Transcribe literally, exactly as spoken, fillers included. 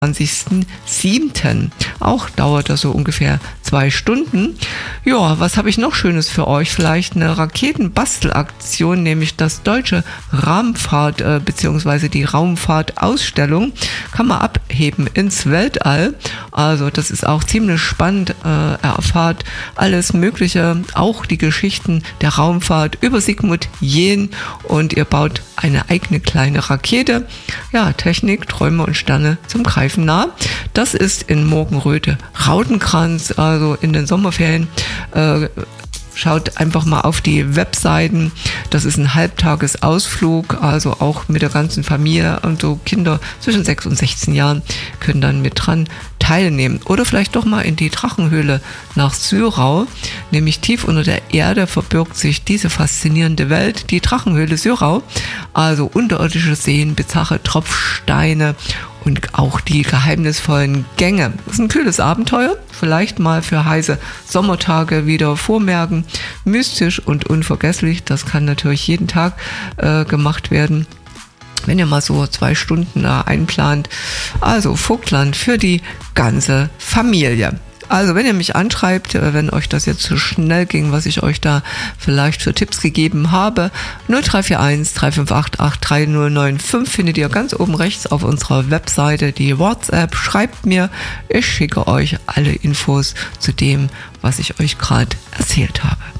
zwanzigsten siebten Auch dauert das so ungefähr zwei Stunden. Ja, was habe ich noch Schönes für euch? Vielleicht eine Raketenbastelaktion, nämlich das deutsche Raumfahrt äh, bzw. die Raumfahrtausstellung kann man abheben ins Weltall. Also das ist auch ziemlich spannend. Äh, er erfahrt alles Mögliche, auch die Geschichten der Raumfahrt über Sigmund Jähn und ihr baut eine eigene kleine Rakete. Ja, Technik, Träume und Sterne zum Greifen nah. Das ist in Morgenröte Rautenkranz, also in den Sommerferien. Äh, Schaut einfach mal auf die Webseiten. Das ist ein Halbtagesausflug, also auch mit der ganzen Familie und so Kinder zwischen sechs und sechzehn Jahren können dann mit dran teilnehmen. Oder vielleicht doch mal in die Drachenhöhle nach Syrau, nämlich tief unter der Erde verbirgt sich diese faszinierende Welt, die Drachenhöhle Syrau, also unterirdische Seen, bizarre Tropfsteine und auch die geheimnisvollen Gänge. Das ist ein kühles Abenteuer, vielleicht mal für heiße Sommertage wieder vormerken. Mystisch und unvergesslich, das kann natürlich jeden Tag äh, gemacht werden, wenn ihr mal so zwei Stunden da einplant. Also Vogtland für die ganze Familie. Also wenn ihr mich anschreibt, wenn euch das jetzt zu schnell ging, was ich euch da vielleicht für Tipps gegeben habe, null drei vier eins, drei fünf acht, acht drei null neun fünf findet ihr ganz oben rechts auf unserer Webseite die WhatsApp. Schreibt mir, ich schicke euch alle Infos zu dem, was ich euch gerade erzählt habe.